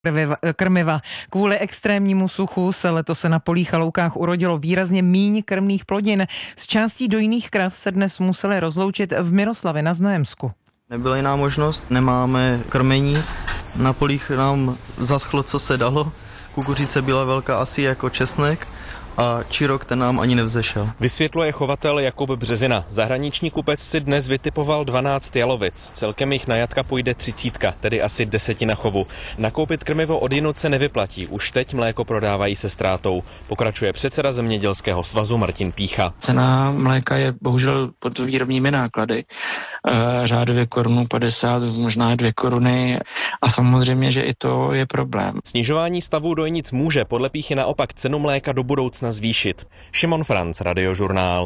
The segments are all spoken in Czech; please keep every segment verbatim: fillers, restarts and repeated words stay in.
krmiva. Kvůli extrémnímu suchu se letos na polích a loukách urodilo výrazně míň krmných plodin. S částí dojných krav se dnes museli rozloučit v Miroslavi na Znojemsku. Nebyla jiná možnost, nemáme krmení, na polích nám zaschlo, co se dalo. Kukuřice byla velká asi jako česnek a čirok ten nám ani nevzešel. Vysvětluje chovatel Jakub Březina. Zahraniční kupec si dnes vytipoval dvanáct jalovic. Celkem jich na jatka půjde třicítka, tedy asi desetina chovu. Nakoupit krmivo odjinud se nevyplatí. Už teď mléko prodávají se ztrátou. Pokračuje předseda Zemědělského svazu Martin Pícha. Cena mléka je bohužel pod výrobními náklady. Řádově korunu padesát, možná dvě koruny. A samozřejmě, že i to je problém. Snižování stavu dojnic může podle Píchy naopak cenu mléka do budoucna zvýšit. Šimon Franc, Radiožurnál.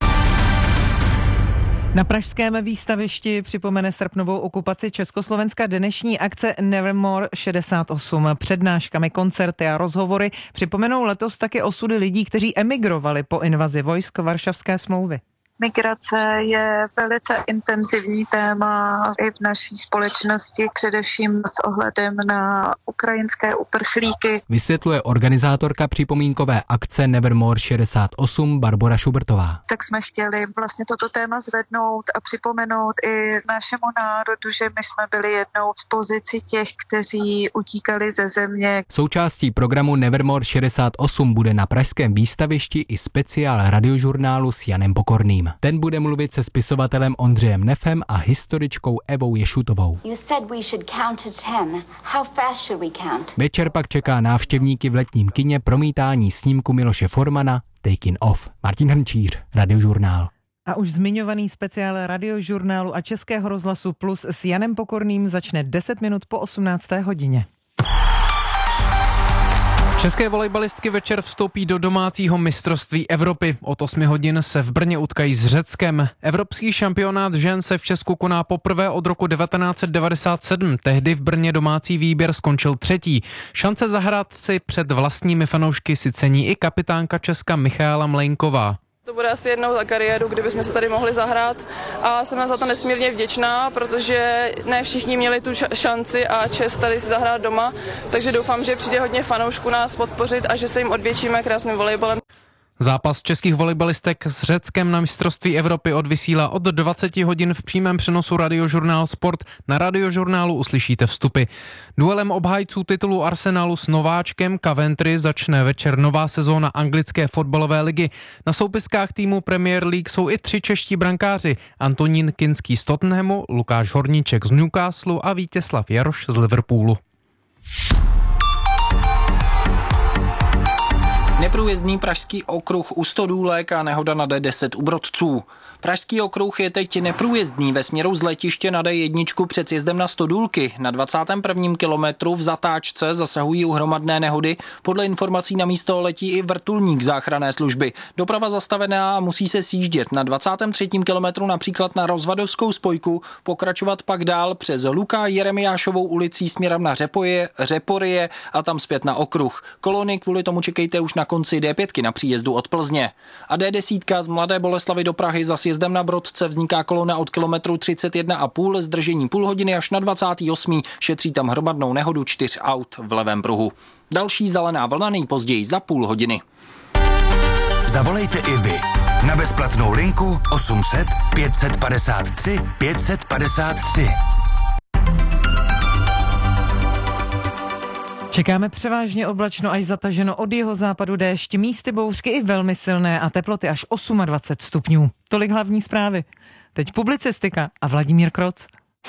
Na pražském výstavišti připomene srpnovou okupaci Československa dnešní akce Nevermore šedesát osm. Přednáškami, koncerty a rozhovory připomenou letos taky osudy lidí, kteří emigrovali po invazi vojsk Varšavské smlouvy. Migrace je velice intenzivní téma i v naší společnosti, především s ohledem na ukrajinské uprchlíky. Vysvětluje organizátorka připomínkové akce Nevermore šedesát osm Barbora Šubertová. Tak jsme chtěli vlastně toto téma zvednout a připomenout i našemu národu, že my jsme byli jednou z pozici těch, kteří utíkali ze země. Součástí programu Nevermore šedesát osm bude na pražském výstavišti i speciál Radiožurnálu s Janem Pokorným. Ten bude mluvit se spisovatelem Ondřejem Nefem a historičkou Evou Ješutovou. Večer pak čeká návštěvníky v letním kině promítání snímku Miloše Formana Taking Off. Martin Hrnčíř, Radiožurnál. A už zmiňovaný speciál Radiožurnálu a Českého rozhlasu Plus s Janem Pokorným začne deset minut po osmnácté hodině. České volejbalistky večer vstoupí do domácího mistrovství Evropy. Od osmi hodin se v Brně utkají s Řeckem. Evropský šampionát žen se v Česku koná poprvé od roku devatenáct set devadesát sedm. Tehdy v Brně domácí výběr skončil třetí. Šance zahrát si před vlastními fanoušky si cení i kapitánka Česka Michaela Mlejnková. To bude asi jednou za kariéru, kdybychom se tady mohli zahrát a jsem za to nesmírně vděčná, protože ne všichni měli tu šanci a čest tady si zahrát doma, takže doufám, že přijde hodně fanoušků nás podpořit a že se jim odvětšíme krásným volejbalem. Zápas českých volejbalistek s Řeckem na mistrovství Evropy odvysílá od dvacet hodin v přímém přenosu Radiožurnál Sport. Na Radiožurnálu uslyšíte vstupy. Duelem obhájců titulu Arsenalu s nováčkem Coventry začne večer nová sezóna anglické fotbalové ligy. Na soupiskách týmu Premier League jsou i tři čeští brankáři. Antonín Kinský z Tottenhamu, Lukáš Horníček z Newcastle a Vítězslav Jaroš z Liverpoolu. Neprůjezdný pražský okruh u Stodůlek a nehoda na D deset u Brodců. Pražský okruh je teď neprůjezdný ve směru z letiště na D jedna před sjezdem na Stodůlky. Na dvacátém prvním kilometru v zatáčce zasahují u hromadné nehody. Podle informací na místo letí i vrtulník záchranné služby. Doprava zastavená a musí se sjíždět. Na dvacátém třetím kilometru například na Rozvadovskou spojku, pokračovat pak dál přes Luka Jeremiášovou ulicí směrem na Řepoje, Řeporie a tam zpět na okruh. Kolony kvůli tomu čekejte už na konci D pět na příjezdu od Plzně. A D deset z Mladé Boleslavi do Prahy za sjezdem na Brodce vzniká kolona od kilometru třicet jedna a půl, zdržení půl hodiny až na dvacátý osmý Šetří tam hromadnou nehodu čtyř aut v levém pruhu. Další zelená vlna nejpozději za půl hodiny. Zavolejte i vy na bezplatnou linku osm set pět set padesát tři pět set padesát tři. Čekáme převážně oblačno až zataženo, od jihozápadu déšť, místy bouřky i velmi silné a teploty až dvacet osm stupňů. Tolik hlavní zprávy. Teď publicistika a Vladimír Kroc.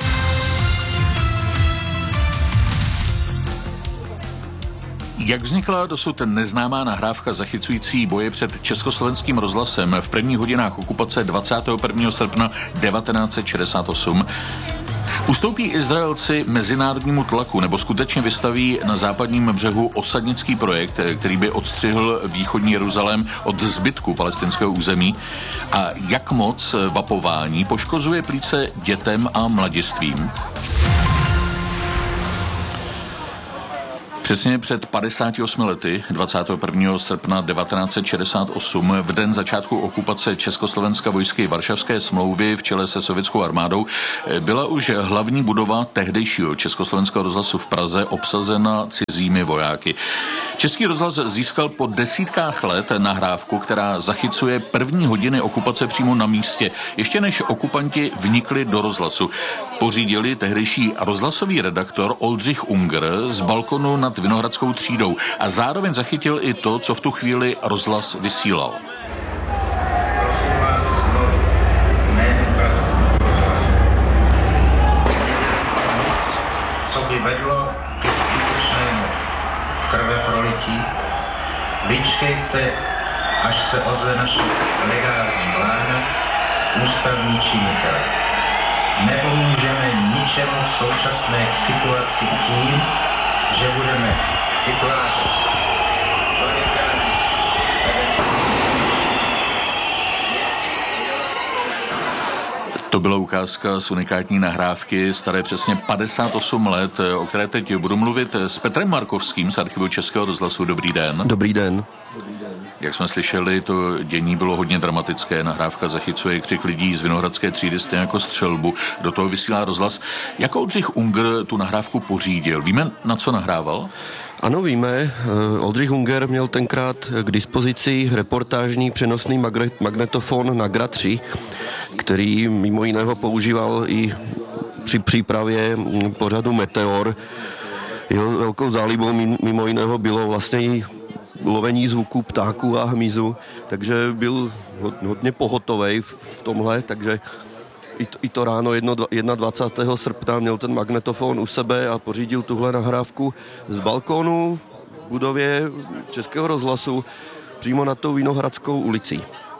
Jak vznikla dosud neznámá nahrávka zachycující boje před Československým rozhlasem v prvních hodinách okupace dvacátého prvního srpna devatenáct set šedesát osm? Ustoupí Izraelci mezinárodnímu tlaku nebo skutečně vystaví na západním břehu osadnický projekt, který by odstřihl východní Jeruzalém od zbytku palestinského území? A jak moc vapování poškozuje plíce dětem a mladistvím? Přesně před padesáti osmi lety, dvacátého prvního srpna devatenáct set šedesát osm, v den začátku okupace Československa vojsky Varšavské smlouvy v čele se sovětskou armádou, byla už hlavní budova tehdejšího Československého rozhlasu v Praze obsazena cizími vojáky. Český rozhlas získal po desítkách let nahrávku, která zachycuje první hodiny okupace přímo na místě, ještě než okupanti vnikli do rozhlasu. Pořídili tehdejší rozhlasový redaktor Oldřich Unger z balkonu nad Vinohradskou třídou a zároveň zachytil i to, co v tu chvíli rozhlas vysílal. Co by vedlo ke skutečnému krveprolití, vyčkejte, až se ozve naše legální vláda, ústavní činitel. Nepomůžeme ničemu v současné situaci tím, že budeme vytvářet. To byla ukázka z unikátní nahrávky staré přesně padesát osm let, o které teď budu mluvit s Petrem Markovským z archivu Českého rozhlasu. Dobrý den. Dobrý den. Jak jsme slyšeli, to dění bylo hodně dramatické. Nahrávka zachycuje křik lidí z Vinohradské třídy stejně jako střelbu. Do toho vysílá rozhlas. Jak Oldřich Unger tu nahrávku pořídil? Víme, na co nahrával? Ano, víme. Oldřich Unger měl tenkrát k dispozici reportážní přenosný magnetofon Nagra tři, který mimo jiného používal i při přípravě pořadu Meteor. Jeho velkou zálibou mimo jiného bylo vlastně i lovení zvuků ptáků a hmyzu, takže byl hodně pohotovej v tomhle, takže i to, i to ráno dvacátého prvního srpna měl ten magnetofon u sebe a pořídil tuhle nahrávku z balkónu v budově Českého rozhlasu přímo nad tou Vinohradskou ulicí.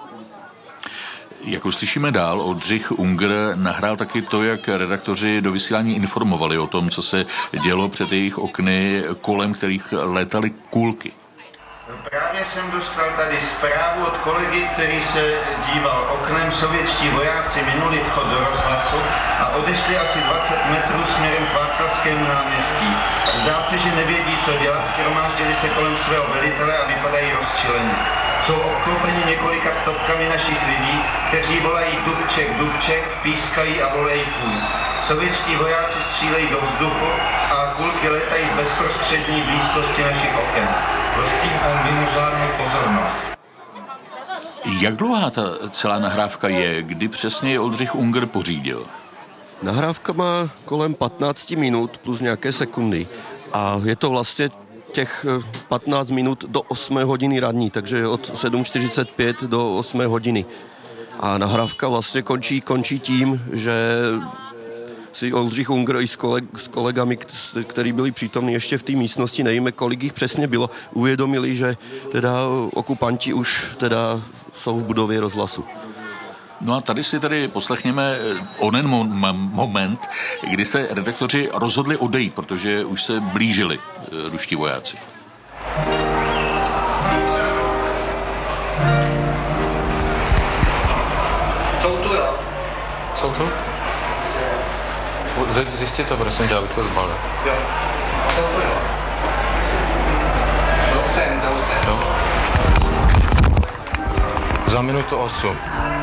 Jak uslyšíme dál, Oldřich Unger nahrál taky to, jak redaktoři do vysílání informovali o tom, co se dělo před jejich okny, kolem kterých létaly kulky. Právě jsem dostal tady zprávu od kolegy, který se díval oknem. Sovětští vojáci minuli vchod do rozhlasu a odešli asi dvacet metrů směrem k Václavskému náměstí. Zdá se, že nevědí, co dělat, shromáždili se kolem svého velitele a vypadají rozčilení. Jsou obklopeni několika stovkami našich lidí, kteří volají Dubček, Dubček, pískají a volají fuj. Sovětští vojáci střílejí do vzduchu a kulky letají v bezprostřední blízkosti našich oken. Prosím o mimořádnou pozornost. Jak dlouhá ta celá nahrávka je? Kdy přesně je Oldřich Unger pořídil? Nahrávka má kolem patnáct minut plus nějaké sekundy a je to vlastně těch patnáct minut do osmé hodiny ranní, takže od sedm čtyřicet pět do osmé hodiny. A nahrávka vlastně končí, končí tím, že si Oldřich Unger i s, koleg, s kolegami, kteří byli přítomní ještě v té místnosti, nevíme, kolik jich přesně bylo, uvědomili, že teda okupanti už teda jsou v budově rozhlasu. No a tady si tady poslechněme onen mo- moment, kdy se redaktoři rozhodli odejít, protože už se blížili ruští vojáci. Jsou tu, jo? Jsou tu? Zjistit to, prosím, že abych to zbalil. Jo. Jsou tu, jo? Jdou sem, jdou sem. Jo. Za minutu osm.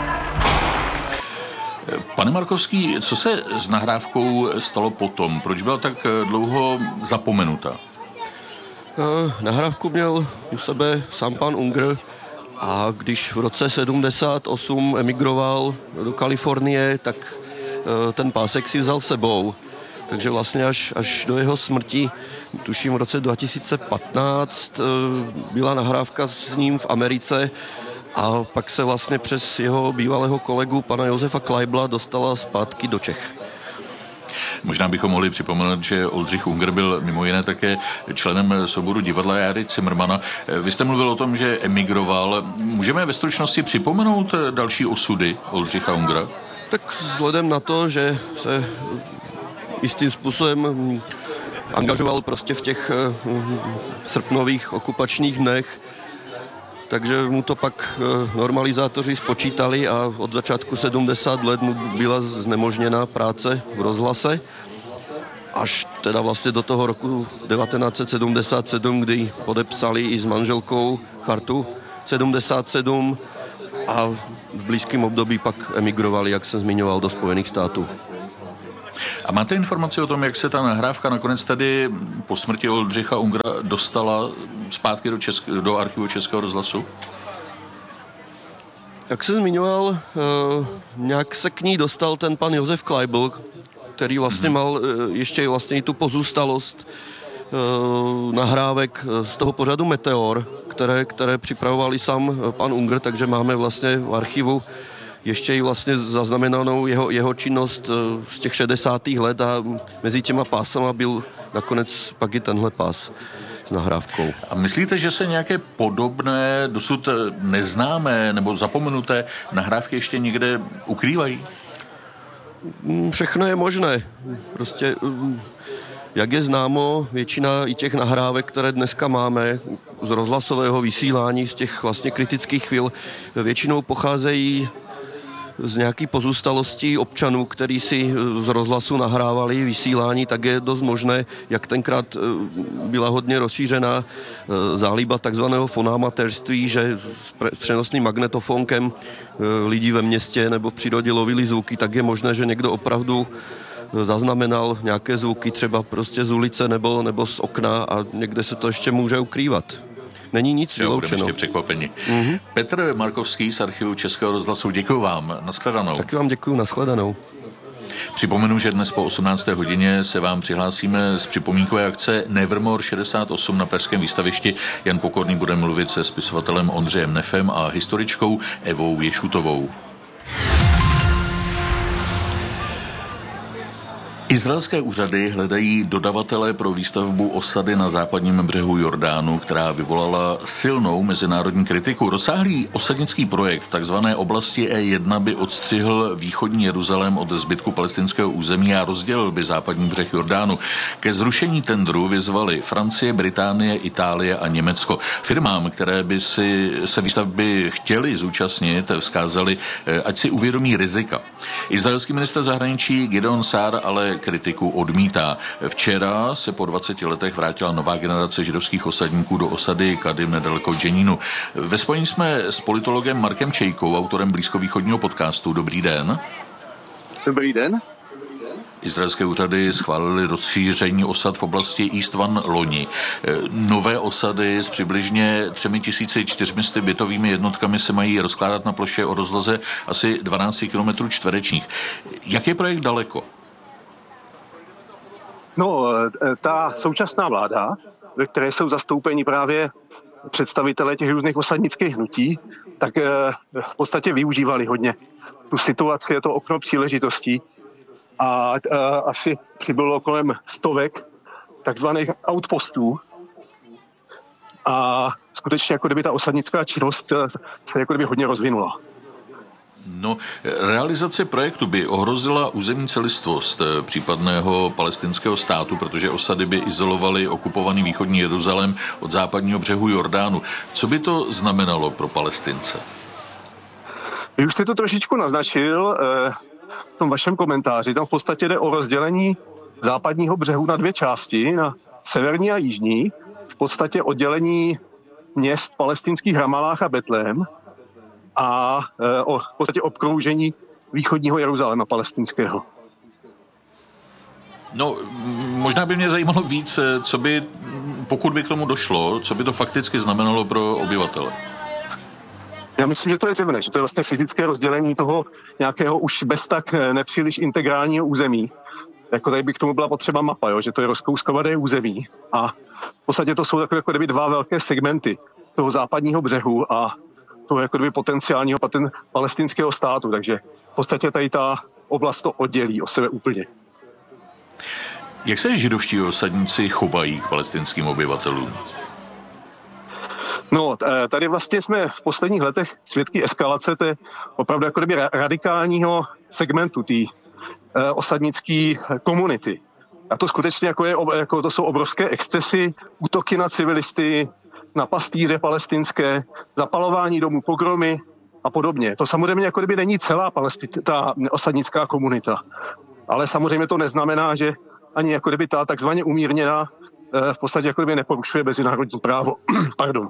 Pane Markovský, co se s nahrávkou stalo potom? Proč byla tak dlouho zapomenuta? Nahrávku měl u sebe sám pan Unger a když v roce sedmdesát osm emigroval do Kalifornie, tak ten pásek si vzal sebou. Takže vlastně až, až do jeho smrti, tuším v roce dva tisíce patnáct, byla nahrávka s ním v Americe a pak se vlastně přes jeho bývalého kolegu pana Josefa Kleibla dostala zpátky do Čech. Možná bychom mohli připomenout, že Oldřich Unger byl mimo jiné také členem souboru divadla Járy Cimrmana. Vy jste mluvil o tom, že emigroval. Můžeme ve stručnosti připomenout další osudy Oldřicha Ungera? Tak vzhledem na to, že se jistým způsobem angažoval prostě v těch srpnových okupačních dnech, takže mu to pak normalizátoři spočítali a od začátku sedmdesát let mu byla znemožněna práce v rozhlase. až teda vlastně do toho roku devatenáct set sedmdesát sedm, kdy podepsali i s manželkou chartu sedmdesát sedm a v blízkém období pak emigrovali, jak jsem zmiňoval, do Spojených států. A máte informaci o tom, jak se ta nahrávka nakonec tady po smrti Oldřicha Ungera dostala zpátky do, Česk- do archivu Českého rozhlasu? Jak jsem zmiňoval, nějak se k ní dostal ten pan Josef Kleibl, který vlastně mm-hmm. mal ještě vlastně i tu pozůstalost nahrávek z toho pořadu Meteor, které, které připravoval i sám pan Unger, takže máme vlastně v archivu ještě i vlastně zaznamenanou jeho, jeho činnost z těch šedesátých let a mezi těma pásama byl nakonec pak i tenhle pás s nahrávkou. A myslíte, že se nějaké podobné, dosud neznámé nebo zapomenuté nahrávky ještě někde ukrývají? Všechno je možné. Prostě, jak je známo, většina i těch nahrávek, které dneska máme z rozhlasového vysílání, z těch vlastně kritických chvil, většinou pocházejí z nějaký pozůstalostí občanů, kteří si z rozhlasu nahrávali vysílání, tak je dost možné, jak tenkrát byla hodně rozšířená záliba takzvaného fonámatérství, že s přenosným magnetofonkem lidi ve městě nebo v přírodě lovili zvuky, tak je možné, že někdo opravdu zaznamenal nějaké zvuky třeba prostě z ulice nebo, nebo z okna a někde se to ještě může ukrývat. Není nic vyloučeno. Budeme ještě překvapeni. Mm-hmm. Petr Markovský z archivu Českého rozhlasu, děkuji vám. Nashledanou. Taky vám děkuji, nashledanou. Připomenu, že dnes po osmnácté hodině se vám přihlásíme z připomínkové akce Nevermore šedesát osm na pražském výstavišti. Jan Pokorný bude mluvit se spisovatelem Ondřejem Nefem a historičkou Evou Ješutovou. Izraelské úřady hledají dodavatele pro výstavbu osady na západním břehu Jordánu, která vyvolala silnou mezinárodní kritiku. Rozsáhlý osadnický projekt v takzvané oblasti E jedna by odstřihl východní Jeruzalém od zbytku palestinského území a rozdělil by západní břeh Jordánu. Ke zrušení tendru vyzvali Francie, Británie, Itálie a Německo. Firmám, které by si se výstavby chtěly zúčastnit, vzkázali, ať si uvědomí rizika. Izraelský ministr zahraničí Gideon Sa'ar ale kritiku odmítá. Včera se po dvaceti letech vrátila nová generace židovských osadníků do osady Kadim nedaleko Dženínu. Ve spojení jsme s politologem Markem Čejkou, autorem blízkovýchodního podcastu. Dobrý den. Dobrý den. Izraelské úřady schválily rozšíření osad v oblasti East One loni. Nové osady s přibližně třemi tisíci čtyřmi sty bytovými jednotkami se mají rozkládat na ploše o rozloze asi dvanáct kilometrů čtverečních. Jak je projekt daleko? No, ta současná vláda, ve které jsou zastoupeni právě představitelé těch různých osadnických hnutí, tak v podstatě využívali hodně tu situaci, je to okno příležitostí a asi přibylo kolem stovek takzvaných outpostů a skutečně jako kdyby ta osadnická činnost se jako kdyby hodně rozvinula. No, realizace projektu by ohrozila územní celistvost případného palestinského státu, protože osady by izolovaly okupovaný východní Jeruzalém od západního břehu Jordánu. Co by to znamenalo pro Palestince? Vy už jste to trošičku naznačil v tom vašem komentáři. Tam v podstatě jde o rozdělení západního břehu na dvě části, na severní a jižní. V podstatě oddělení měst palestinských Ramalách a Betlém a o v podstatě obkroužení východního Jeruzaléma palestinského. No, možná by mě zajímalo víc, co by, pokud by k tomu došlo, co by to fakticky znamenalo pro obyvatele. Já myslím, že to je zjevné, že to je vlastně fyzické rozdělení toho nějakého už bez tak nepříliš integrálního území. Jako tady by k tomu byla potřeba mapa, jo? Že to je rozkouskované území. A v podstatě to jsou takové jako kdyby dva velké segmenty toho západního břehu a toho jako kdyby potenciálního paten palestinského státu. Takže v podstatě tady ta oblast to oddělí o sebe úplně. Jak se židovští osadníci chovají k palestinským obyvatelům? No, tady vlastně jsme v posledních letech svědky eskalace té opravdu jako kdyby radikálního segmentu té osadnické komunity. A to skutečně jako je, jako to jsou obrovské excesy, útoky na civilisty, na pastýře palestinské, zapalování domů, pogromy a podobně. To samozřejmě jako kdyby není celá palestin, ta osadnická komunita. Ale samozřejmě to neznamená, že ani jako kdyby ta takzvaně umírněná v podstatě jako kdyby neporušuje mezinárodní právo. Pardon.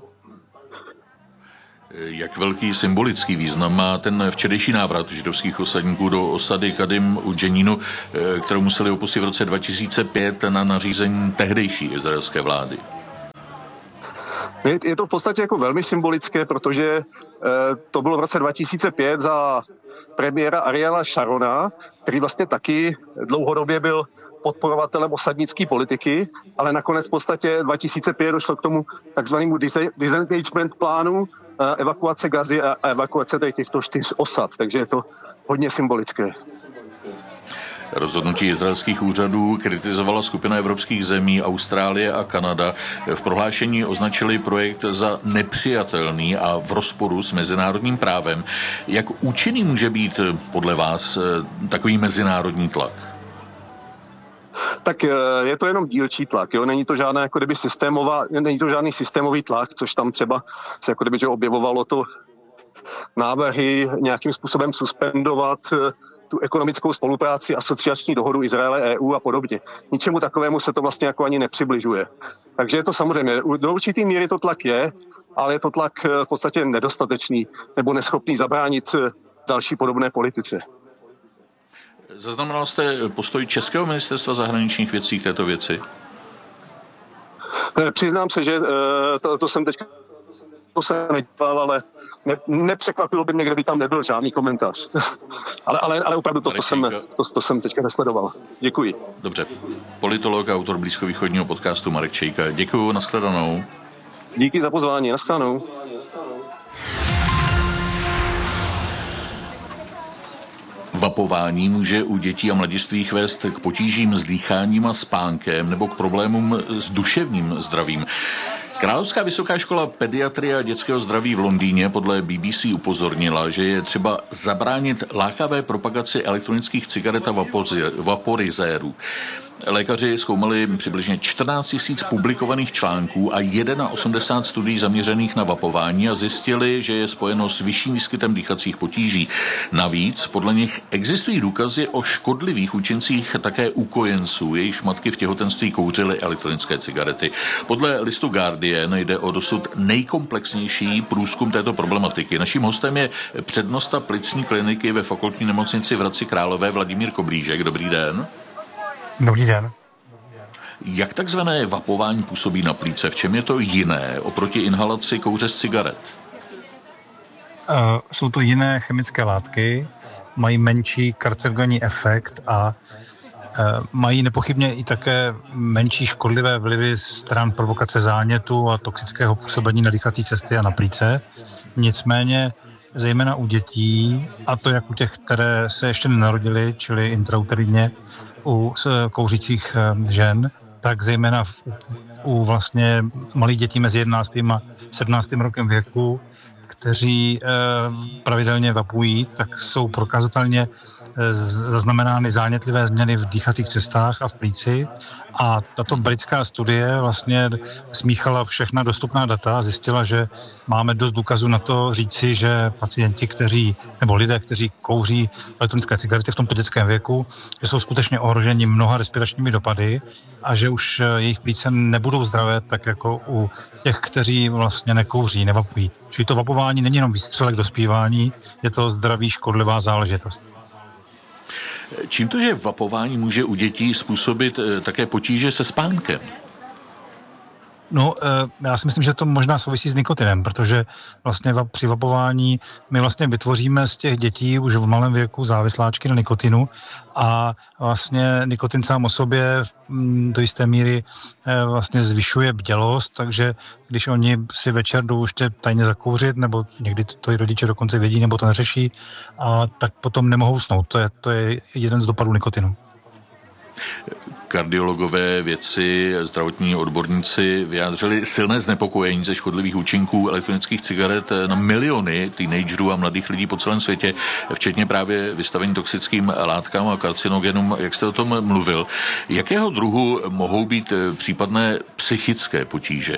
Jak velký symbolický význam má ten včerejší návrat židovských osadníků do osady Kadim u Dženínu, kterou museli opustit v roce dva tisíce pět na nařízení tehdejší izraelské vlády? Je, je to v podstatě jako velmi symbolické, protože e, to bylo v roce dva tisíce pět za premiéra Ariela Sharona, který vlastně taky dlouhodobě byl podporovatelem osadnické politiky, ale nakonec v podstatě dva tisíce pět došlo k tomu takzvanému disengagement plánu, e, evakuace Gazy a evakuace těchto čtyř osad, takže je to hodně symbolické. Rozhodnutí izraelských úřadů kritizovala skupina evropských zemí, Austrálie a Kanada. V prohlášení označili projekt za nepřijatelný a v rozporu s mezinárodním právem. Jak účinný může být podle vás takový mezinárodní tlak? Tak je to jenom dílčí tlak, jo? Není to žádná jako kdyby systémová, není to žádný systémový tlak, což tam třeba se jako kdyby že objevovalo to návrhy nějakým způsobem suspendovat tu ekonomickou spolupráci, asociační dohodu Izraele, E U a podobně. Ničemu takovému se to vlastně jako ani nepřibližuje. Takže je to samozřejmě, do určitý míry to tlak je, ale je to tlak v podstatě nedostatečný nebo neschopný zabránit další podobné politice. Zaznamenal jste postoj Českého ministerstva zahraničních věcí k této věci? Přiznám se, že to, to jsem teďka to se nedělal, ale ne, nepřekvapilo by mě, kdyby tam nebyl žádný komentář. ale, ale, ale opravdu to, to, jsem, to, to jsem teďka nesledoval. Děkuji. Dobře. Politolog a autor blízkovýchodního podcastu Marek Čejka. Děkuju, nashledanou. Díky za pozvání, nashledanou. Vapování může u dětí a mladistvých vést k potížím s dýcháním a spánkem nebo k problémům s duševním zdravím. Královská vysoká škola pediatrie a dětského zdraví v Londýně podle B B C upozornila, že je třeba zabránit lákavé propagaci elektronických cigaret a vaporizérů. Lékaři zkoumali přibližně čtrnáct tisíc publikovaných článků a osmdesát jedna studií zaměřených na vapování a zjistili, že je spojeno s vyšším výskytem dýchacích potíží. Navíc podle nich existují důkazy o škodlivých účincích také u kojenců, jejichž matky v těhotenství kouřily elektronické cigarety. Podle listu Guardian jde o dosud nejkomplexnější průzkum této problematiky. Naším hostem je přednosta plicní kliniky ve fakultní nemocnici v Hradci Králové Vladimír Koblížek. Dobrý den. Dobrý den. Jak takzvané vapování působí na plíce? V čem je to jiné oproti inhalaci kouře z cigaret? Uh, jsou to jiné chemické látky, mají menší karcinogenní efekt a uh, mají nepochybně i také menší škodlivé vlivy stran provokace zánětu a toxického působení na dýchací cesty a na plíce. Nicméně zejména u dětí, a to jak u těch, které se ještě nenarodily, čili intrauterine, u kouřících žen, tak zejména v, u vlastně malých dětí mezi jedenáctým a sedmnáctým rokem věku, kteří e, pravidelně vapují, tak jsou prokazatelně e, zaznamenány zánětlivé změny v dýchacích cestách a v plíci. A tato britská studie vlastně smíchala všechna dostupná data a zjistila, že máme dost důkazů na to říci, že pacienti, kteří, nebo lidé, kteří kouří elektronické cigarety v tomto dětském věku, že jsou skutečně ohroženi mnoha respiračními dopady a že už jejich plíce nebudou zdravé, tak jako u těch, kteří vlastně nekouří, nevapují. Čili to vapování není jenom výstřelek do zpívání, je to zdraví škodlivá záležitost. Čím to, že vapování může u dětí způsobit také potíže se spánkem? No, já si myslím, že to možná souvisí s nikotinem, protože vlastně při vapování my vlastně vytvoříme z těch dětí už v malém věku závisláčky na nikotinu a vlastně nikotin sám o sobě do jisté míry vlastně zvyšuje bdělost, takže když oni si večer jdou ještě tajně zakouřit, nebo někdy to i rodiče dokonce vědí, nebo to neřeší, a tak potom nemohou snout. To je, to je jeden z dopadů nikotinu. Kardiologové, vědci, zdravotní odborníci vyjádřili silné znepokojení ze škodlivých účinků elektronických cigaret na miliony teenagerů a mladých lidí po celém světě, včetně právě vystavení toxickým látkám a karcinogenům, jak jste o tom mluvil. Jakého druhu mohou být případné psychické potíže?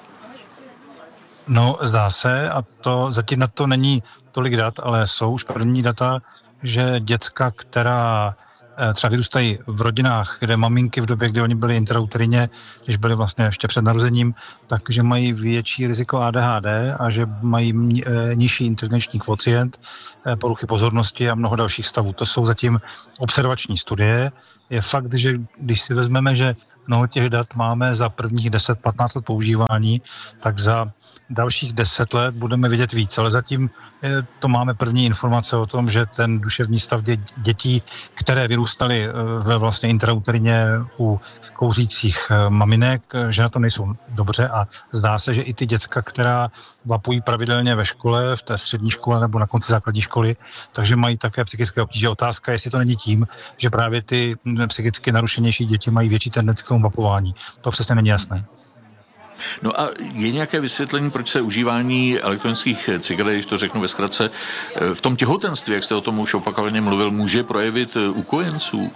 No, zdá se, a to zatím na to není tolik dat, ale jsou už první data, že děcka, která třeba vyrůstají v rodinách, kde maminky v době, kdy oni byli intrauterině, když byli vlastně ještě před narozením, takže mají větší riziko A D H D a že mají nižší inteligenční kvocient, poruchy pozornosti a mnoho dalších stavů. To jsou zatím observační studie. Je fakt, že když si vezmeme, že mnoho těch dat máme za prvních deset patnáct let používání, tak za dalších deset let budeme vidět víc, ale zatím to máme první informace o tom, že ten duševní stav dě, dětí, které vyrůstaly ve vlastně intrauterině u kouřících maminek, že na to nejsou dobře a zdá se, že i ty děcka, která vapují pravidelně ve škole, v té střední škole nebo na konci základní školy, takže mají také psychické obtíže. Otázka, jestli to není tím, že právě ty psychicky narušenější děti mají větší tendenci k tomu vapování. To přesně není jasné. No a je nějaké vysvětlení, proč se užívání elektronických cigaret, když to řeknu ve zkratce, v tom těhotenství, jak jste o tom už opakovaně mluvil, může projevit u kojenců?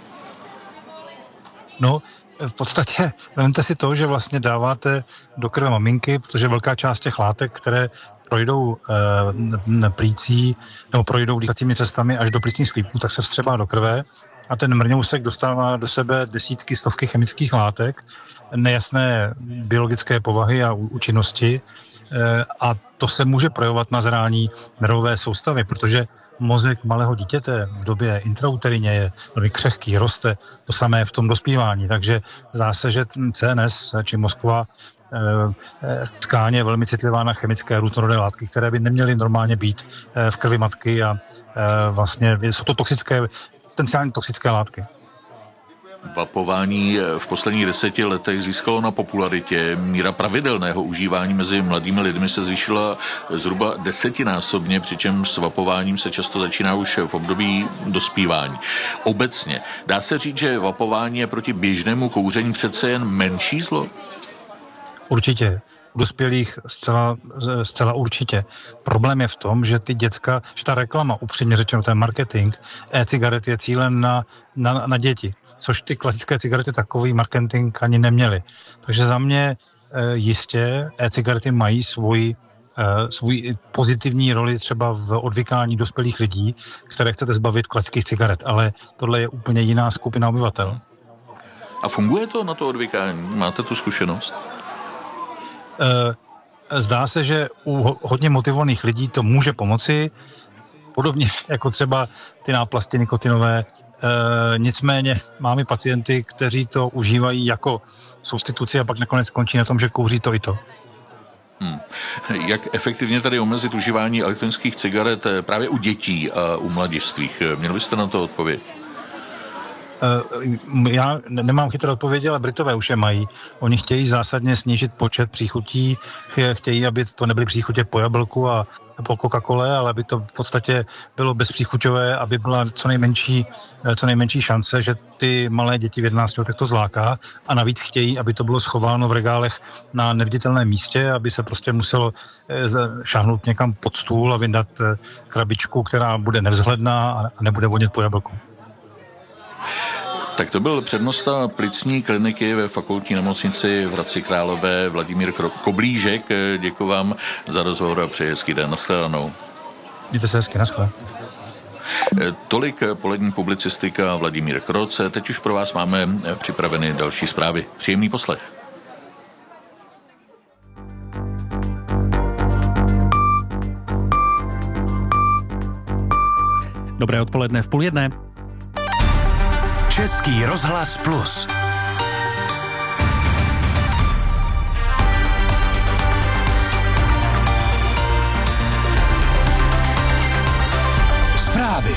No, v podstatě vezměte si to, že vlastně dáváte do krve maminky, protože velká část těch látek, které projdou e, plící nebo projdou dýchacími cestami až do plicních sklípků, tak se vstřebá do krve a ten mrňousek dostává do sebe desítky, stovky chemických látek, nejasné biologické povahy a účinnosti a to se může projevovat na zrání nervové soustavy, protože mozek malého dítěte v době intrauterině je velmi křehký, roste, to samé v tom dospívání, takže zdá se, že C N S či mozková tkáň je velmi citlivá na chemické různorodé látky, které by neměly normálně být v krvi matky a vlastně jsou to toxické, potenciálně toxické látky. Vapování v posledních deseti letech získalo na popularitě. Míra pravidelného užívání mezi mladými lidmi se zvýšila zhruba desetinásobně, přičemž s vapováním se často začíná už v období dospívání. Obecně dá se říct, že vapování je proti běžnému kouření přece jen menší zlo? Určitě. U dospělých zcela, zcela určitě. Problém je v tom, že ty děcka, že ta reklama, upřímně řečeno ten marketing, e-cigaret je cílen na, na, na děti, což ty klasické cigarety takový marketing ani neměly. Takže za mě e, jistě e-cigarety mají svůj, e, svůj pozitivní roli třeba v odvykání dospělých lidí, které chcete zbavit klasických cigaret, ale tohle je úplně jiná skupina obyvatel. A funguje to na to odvykání? Máte tu zkušenost? Zdá se, že u hodně motivovaných lidí to může pomoci, podobně jako třeba ty náplasti nikotinové. Nicméně máme pacienty, kteří to užívají jako substituci a pak nakonec skončí na tom, že kouří to i to. Hmm. Jak efektivně tady omezit užívání elektronických cigaret právě u dětí a u mladistvých? Měl byste na to odpověď? Já nemám chytré odpovědi, ale Britové už je mají. Oni chtějí zásadně snížit počet příchutí, chtějí, aby to nebyly příchutě po jablku a po Coca-Cole, ale aby to v podstatě bylo bezpříchuťové, aby byla co nejmenší, co nejmenší šance, že ty malé děti v jedenácti letech to zláká a navíc chtějí, aby to bylo schováno v regálech na neviditelném místě, aby se prostě muselo šáhnout někam pod stůl a vyndat krabičku, která bude nevzhledná a nebude vonět po jablku. Tak to byl přednosta plicní kliniky ve fakultní nemocnici v Hradci Králové Vladimír Koblížek. Děkuji vám za rozhovor a přeji hezký den. Nashledanou. Mějte se hezky, nashledanou. Tolik polední publicistika Vladimír Kroc. Teď už pro vás máme připraveny další zprávy. Příjemný poslech. Dobré odpoledne v půl jedné. Český rozhlas Plus. Zprávy.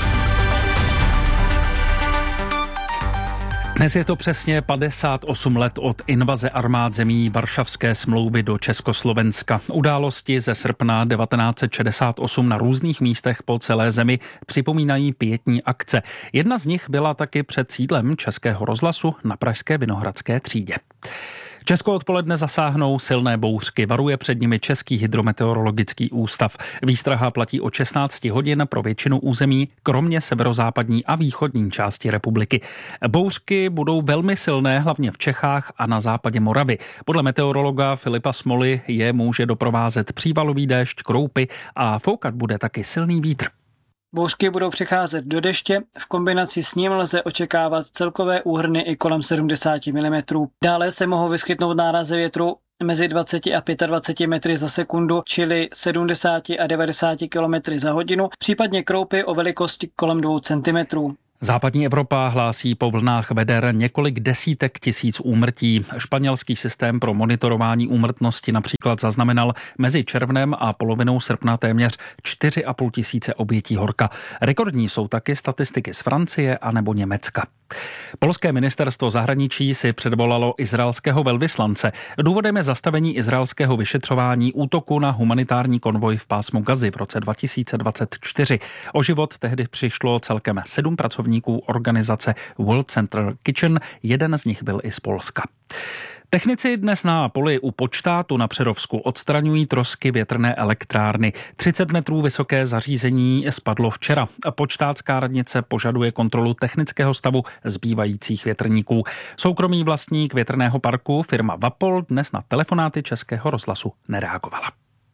Dnes je to přesně padesát osm let od invaze armád zemí Varšavské smlouvy do Československa. Události ze srpna devatenáct set šedesát osm na různých místech po celé zemi připomínají pietní akce. Jedna z nich byla taky před sídlem Českého rozhlasu na pražské Vinohradské třídě. Česko odpoledne zasáhnou silné bouřky, varuje před nimi Český hydrometeorologický ústav. Výstraha platí od šestnáct hodin pro většinu území, kromě severozápadní a východní části republiky. Bouřky budou velmi silné, hlavně v Čechách a na západě Moravy. Podle meteorologa Filipa Smoly je může doprovázet přívalový déšť, kroupy a foukat bude taky silný vítr. Bouřky budou přecházet do deště, v kombinaci s ním lze očekávat celkové úhrny i kolem sedmdesát milimetrů. Dále se mohou vyskytnout nárazy větru mezi dvacet a dvacet pět metry za sekundu, čili sedmdesát a devadesát kilometrů za hodinu, případně kroupy o velikosti kolem dvou centimetrů. Západní Evropa hlásí po vlnách veder několik desítek tisíc úmrtí. Španělský systém pro monitorování úmrtnosti například zaznamenal mezi červnem a polovinou srpna téměř čtyři a půl tisíce obětí horka. Rekordní jsou taky statistiky z Francie a nebo Německa. Polské ministerstvo zahraničí si předvolalo izraelského velvyslance. Důvodem je zastavení izraelského vyšetřování útoku na humanitární konvoj v pásmu Gazy v roce dva tisíce dvacet čtyři. O život tehdy přišlo celkem sedm pracovníků organizace World Central Kitchen, jeden z nich byl i z Polska. Technici dnes na poli u Počtátu na Přerovsku odstraňují trosky větrné elektrárny. třicet metrů vysoké zařízení spadlo včera. Počtátská radnice požaduje kontrolu technického stavu zbývajících větrníků. Soukromý vlastník větrného parku, firma Vapol, dnes na telefonáty Českého rozhlasu nereagovala.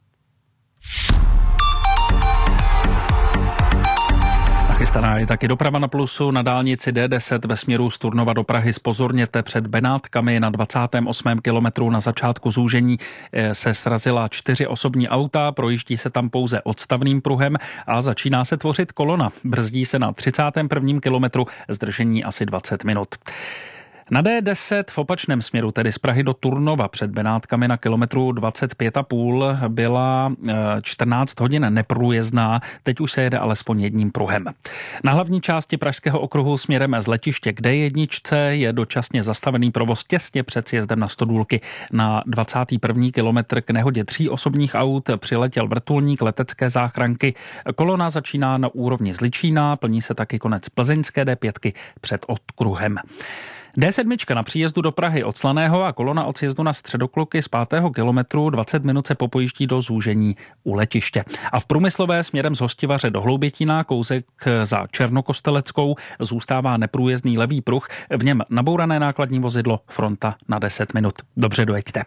Nachystaná je taky doprava na Plusu. Na dálnici D deset ve směru z Turnova do Prahy zpozorněte před Benátkami. Na dvacátém osmém kilometru na začátku zúžení se srazila čtyři osobní auta, projíždí se tam pouze odstavným pruhem a začíná se tvořit kolona. Brzdí se na třicátém prvním kilometru, zdržení asi dvacet minut. Na D deset v opačném směru, tedy z Prahy do Turnova před Benátkami na kilometru dvacet pět a půl byla čtrnáct hodin neprůjezdná, teď už se jede alespoň jedním pruhem. Na hlavní části pražského okruhu směrem z letiště k D jedna je dočasně zastavený provoz těsně před sjezdem na Stodůlky. Na dvacátý první kilometr k nehodě tří osobních aut přiletěl vrtulník letecké záchranky. Kolona začíná na úrovni Zličína, plní se taky konec plzeňské D pět před okruhem. D sedm na příjezdu do Prahy od Slaného a kolona od sjezdu na Středokluky z pátého kilometru dvacet minut se popojíždí do zúžení u letiště. A v Průmyslové směrem z Hostivaře do Hloubětína, kousek za Černokosteleckou, zůstává neprůjezdný levý pruh, v něm nabourané nákladní vozidlo, fronta na deset minut. Dobře dojeďte.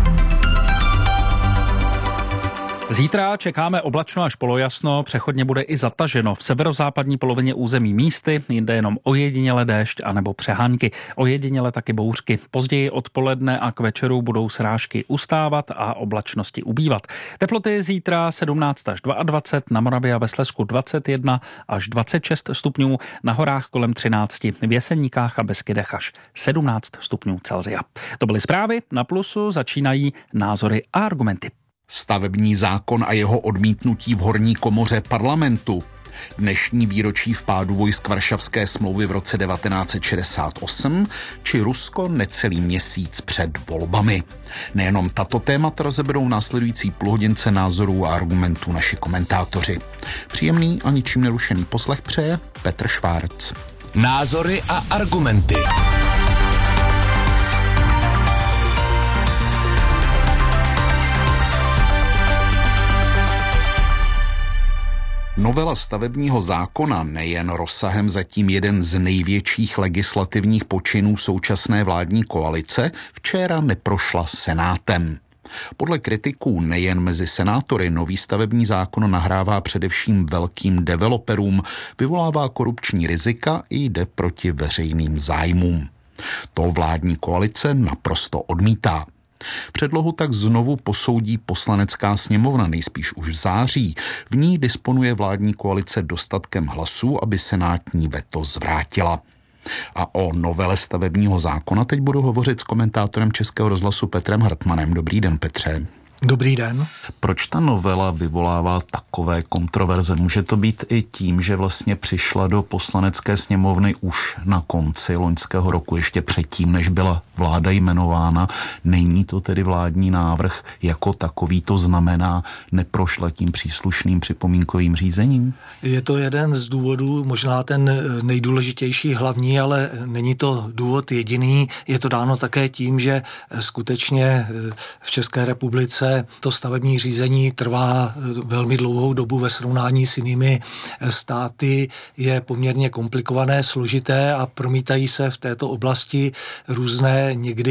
Zítra čekáme oblačno až polojasno, přechodně bude i zataženo v severozápadní polovině území místy, jinde jenom ojediněle déšť anebo přehánky, ojediněle taky bouřky. Později odpoledne a k večeru budou srážky ustávat a oblačnosti ubývat. Teploty zítra sedmnáct až dvacet dva, na Moravě a ve Slezsku dvacet jedna až dvacet šest stupňů, na horách kolem třináct, v Jeseníkách a Beskydech až sedmnáct stupňů Celsia. To byly zprávy, na Plusu začínají názory a argumenty. Stavební zákon a jeho odmítnutí v horní komoře parlamentu. Dnešní výročí vpádu vojsk Varšavské smlouvy v roce devatenáct set šedesát osm či Rusko necelý měsíc před volbami. Nejenom tato témata rozeberou v následující půlhodince názorů a argumentů naši komentátoři. Příjemný a ničím nerušený poslech přeje Petr Švárc. Názory a argumenty. Novela stavebního zákona, nejen rozsahem zatím jeden z největších legislativních počinů současné vládní koalice, včera neprošla Senátem. Podle kritiků nejen mezi senátory nový stavební zákon nahrává především velkým developerům, vyvolává korupční rizika i jde proti veřejným zájmům. To vládní koalice naprosto odmítá. Předlohu tak znovu posoudí Poslanecká sněmovna nejspíš už v září. V ní disponuje vládní koalice dostatkem hlasů, aby senátní veto zvrátila. A o novele stavebního zákona teď budu hovořit s komentátorem Českého rozhlasu Petrem Hartmanem. Dobrý den, Petře. Dobrý den. Proč ta novela vyvolává takové kontroverze? Může to být i tím, že vlastně přišla do Poslanecké sněmovny už na konci loňského roku, ještě předtím, než byla vláda jmenována. Není to tedy vládní návrh jako takový, to znamená, neprošla tím příslušným připomínkovým řízením? Je to jeden z důvodů, možná ten nejdůležitější, hlavní, ale není to důvod jediný. Je to dáno také tím, že skutečně v České republice to stavební řízení trvá velmi dlouhou dobu ve srovnání s jinými státy, je poměrně komplikované, složité a promítají se v této oblasti různé někdy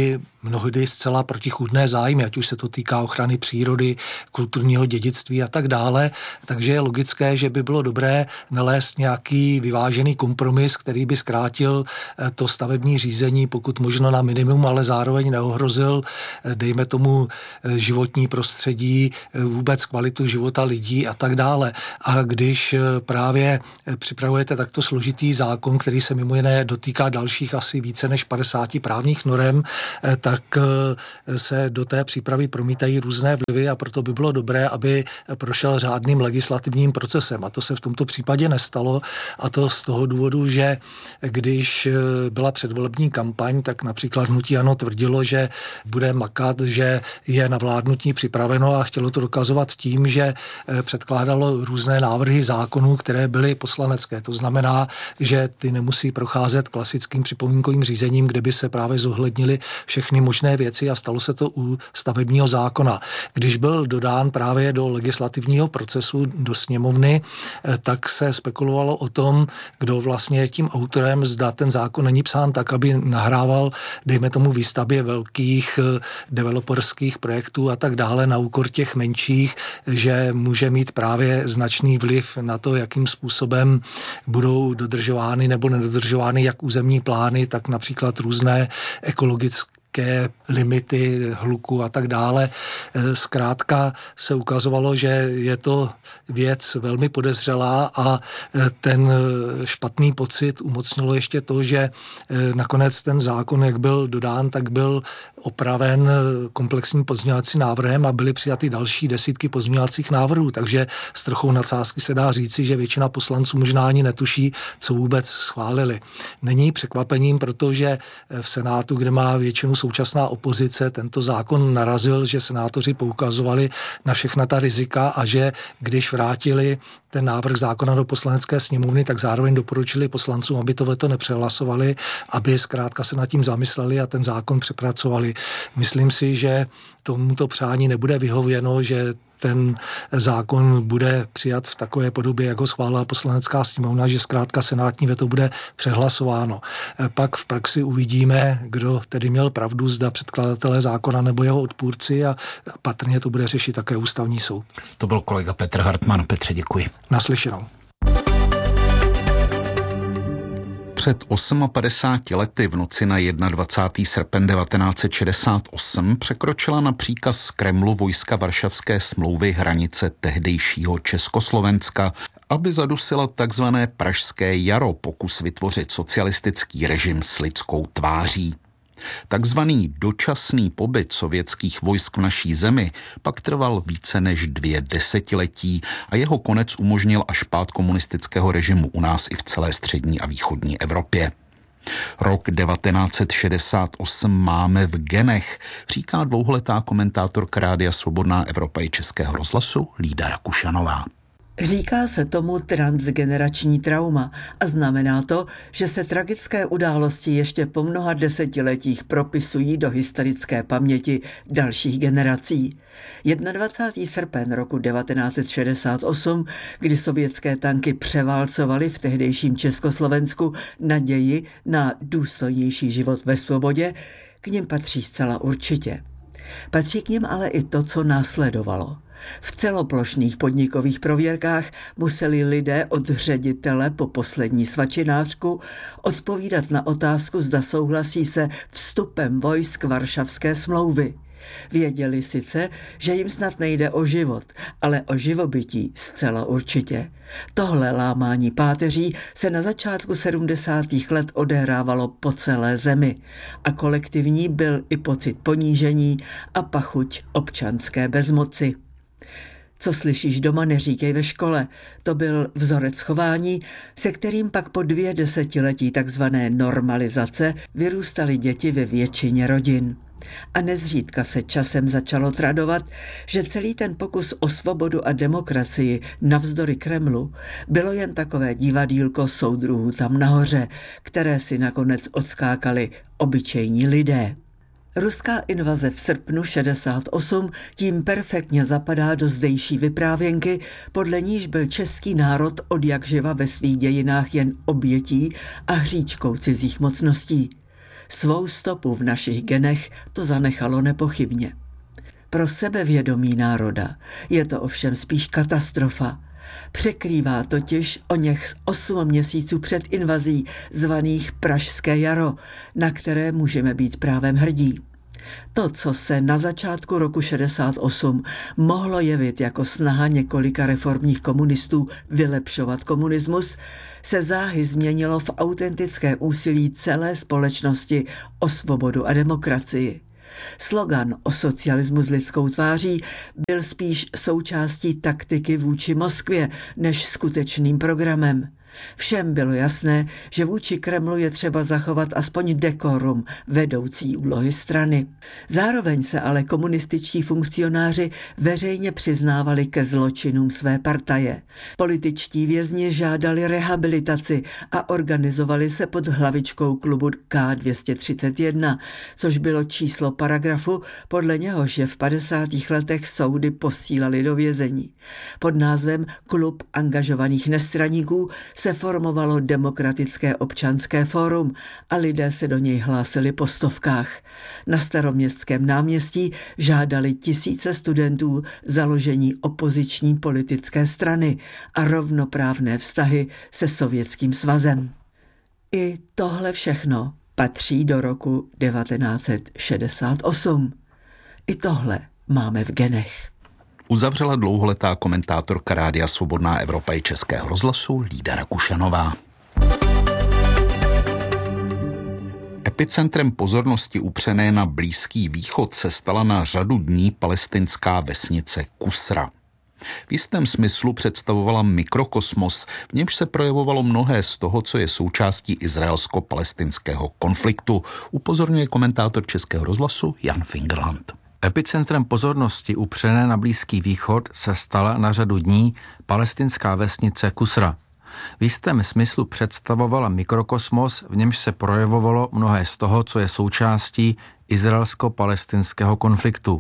mnohdy zcela protichůdné zájmy, ať už se to týká ochrany přírody, kulturního dědictví a tak dále. Takže je logické, že by bylo dobré nalézt nějaký vyvážený kompromis, který by zkrátil to stavební řízení, pokud možno na minimum, ale zároveň neohrozil, dejme tomu, životní prostředí, vůbec kvalitu života lidí a tak dále. A když právě připravujete takto složitý zákon, který se mimo jiné dotýká dalších asi více než padesáti právních norem, tak se do té přípravy promítají různé vlivy a proto by bylo dobré, aby prošel řádným legislativním procesem. A to se v tomto případě nestalo, a to z toho důvodu, že když byla předvolební kampaň, tak například hnutí ANO tvrdilo, že bude makat, že je na vládnutí připraveno, a chtělo to dokazovat tím, že předkládalo různé návrhy zákonů, které byly poslanecké. To znamená, že ty nemusí procházet klasickým připomínkovým řízením, kde by se právě zohlednily všechny možné věci, a stalo se to u stavebního zákona. Když byl dodán právě do legislativního procesu do sněmovny, tak se spekulovalo o tom, kdo vlastně je tím autorem, zda ten zákon není psán tak, aby nahrával, dejme tomu, výstavbě velkých developerských projektů a tak dále na úkor těch menších, že může mít právě značný vliv na to, jakým způsobem budou dodržovány nebo nedodržovány jak územní plány, tak například různé ekologické limity hluku a tak dále. Zkrátka se ukazovalo, že je to věc velmi podezřelá, a ten špatný pocit umocnilo ještě to, že nakonec ten zákon, jak byl dodán, tak byl opraven komplexním pozměňovacím návrhem a byly přijaty další desítky pozměňovacích návrhů, takže s trochou nadsázky se dá říci, že většina poslanců možná ani netuší, co vůbec schválili. Není překvapením, protože v Senátu, kde má většinu současná opozice, tento zákon narazil, že senátoři poukazovali na všechna ta rizika a že když vrátili ten návrh zákona do poslanecké sněmovny, tak zároveň doporučili poslancům, aby to veto nepřehlasovali, aby zkrátka se nad tím zamysleli a ten zákon přepracovali. Myslím si, že tomuto přání nebude vyhověno, že ten zákon bude přijat v takové podobě, jako schválila poslanecká sněmovna, že zkrátka senátní veto bude přehlasováno. Pak v praxi uvidíme, kdo tedy měl pravdu, zda předkladatelé zákona nebo jeho odpůrci, a patrně to bude řešit také ústavní soud. To byl kolega Petr Hartmann. Petře, děkuji. Naslyšenou. Před padesáti osmi lety v noci na dvacátého prvního srpen devatenáct set šedesát osm překročila na příkaz z Kremlu vojska Varšavské smlouvy hranice tehdejšího Československa, aby zadusila takzvané Pražské jaro, pokus vytvořit socialistický režim s lidskou tváří. Takzvaný dočasný pobyt sovětských vojsk v naší zemi pak trval více než dvě desetiletí a jeho konec umožnil až pád komunistického režimu u nás i v celé střední a východní Evropě. Rok devatenáct set šedesát osm máme v genech, říká dlouholetá komentátorka Rádia Svobodná Evropa i Českého rozhlasu Lída Rakušanová. Říká se tomu transgenerační trauma a znamená to, že se tragické události ještě po mnoha desetiletích propisují do historické paměti dalších generací. dvacátého prvního srpen roku devatenáct set šedesát osm, kdy sovětské tanky převálcovaly v tehdejším Československu naději na důstojnější život ve svobodě, k něm patří zcela určitě. Patří k něm ale i to, co následovalo. V celoplošných podnikových prověrkách museli lidé od ředitele po poslední svačinářku odpovídat na otázku, zda souhlasí se vstupem vojsk Varšavské smlouvy. Věděli sice, že jim snad nejde o život, ale o živobytí zcela určitě. Tohle lámání páteří se na začátku sedmdesátých let odehrávalo po celé zemi a kolektivní byl i pocit ponížení a pachuť občanské bezmoci. Co slyšíš doma, neříkej ve škole. To byl vzorec chování, se kterým pak po dvě desetiletí takzvané normalizace vyrůstaly děti ve většině rodin. A nezřídka se časem začalo tradovat, že celý ten pokus o svobodu a demokracii navzdory Kremlu bylo jen takové divadýlko soudruhů tam nahoře, které si nakonec odskákali obyčejní lidé. Ruská invaze v srpnu šedesát osm tím perfektně zapadá do zdejší vyprávěnky, podle níž byl český národ odjakživa ve svých dějinách jen obětí a hříčkou cizích mocností. Svou stopu v našich genech to zanechalo nepochybně. Pro sebevědomí národa je to ovšem spíš katastrofa. Překrývá totiž o něch osm měsíců před invazí zvaných Pražské jaro, na které můžeme být právem hrdí. To, co se na začátku roku šedesát osm mohlo jevit jako snaha několika reformních komunistů vylepšovat komunismus, se záhy změnilo v autentické úsilí celé společnosti o svobodu a demokracii. Slogan o socialismu s lidskou tváří byl spíš součástí taktiky vůči Moskvě než skutečným programem. Všem bylo jasné, že vůči Kremlu je třeba zachovat aspoň dekorum vedoucí úlohy strany. Zároveň se ale komunističtí funkcionáři veřejně přiznávali ke zločinům své partaje. Političtí vězni žádali rehabilitaci a organizovali se pod hlavičkou klubu K dvě stě třicet jedna, což bylo číslo paragrafu, podle něhož je v padesátých letech soudy posílali do vězení. Pod názvem Klub angažovaných nestraníků se formovalo Demokratické občanské fórum a lidé se do něj hlásili po stovkách. Na Staroměstském náměstí žádali tisíce studentů založení opoziční politické strany a rovnoprávné vztahy se Sovětským svazem. I tohle všechno patří do roku devatenáct set šedesát osm. I tohle máme v genech. Uzavřela dlouholetá komentátorka Rádia Svobodná Evropa i Českého rozhlasu Lída Rakušanová. Epicentrem pozornosti upřené na Blízký východ se stala na řadu dní palestinská vesnice Kusra. V jistém smyslu představovala mikrokosmos, v němž se projevovalo mnohé z toho, co je součástí izraelsko-palestinského konfliktu, upozorňuje komentátor Českého rozhlasu Jan Fingerland. Epicentrem pozornosti upřené na Blízký východ se stala na řadu dní palestinská vesnice Kusra. V jistém smyslu představovala mikrokosmos, v němž se projevovalo mnohé z toho, co je součástí izraelsko-palestinského konfliktu.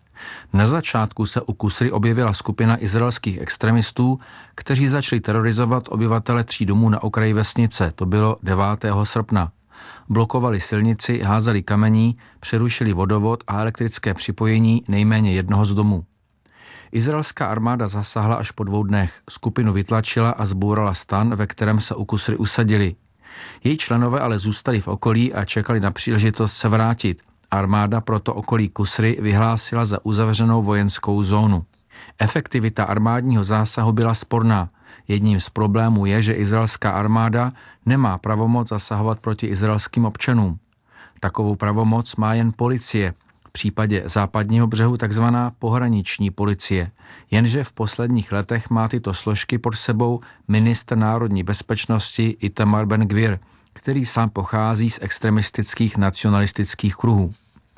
Na začátku se u Kusry objevila skupina izraelských extremistů, kteří začali terorizovat obyvatele tří domů na okraji vesnice. To bylo devátého srpna. Blokovali silnici, házeli kamení, přerušili vodovod a elektrické připojení nejméně jednoho z domů. Izraelská armáda zasáhla až po dvou dnech. Skupinu vytlačila a zbourala stan, ve kterém se u Kusry usadili. Její členové ale zůstali v okolí a čekali na příležitost se vrátit. Armáda proto okolí Kusry vyhlásila za uzavřenou vojenskou zónu. Efektivita armádního zásahu byla sporná. Jedním z problémů je, že izraelská armáda nemá pravomoc zasahovat proti izraelským občanům. Takovou pravomoc má jen policie, v případě západního břehu takzvaná pohraniční policie. Jenže v posledních letech má tyto složky pod sebou ministr národní bezpečnosti Itamar Ben-Gvir, který sám pochází z extremistických nacionalistických kruhů.